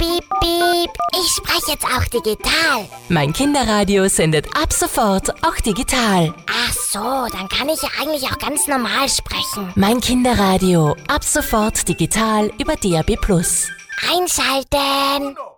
piep, piep. Ich spreche jetzt auch digital. Mein Kinderradio sendet ab sofort auch digital. Ach so, dann kann ich ja eigentlich auch ganz normal sprechen. Mein Kinderradio, ab sofort digital über DAB+. Einschalten.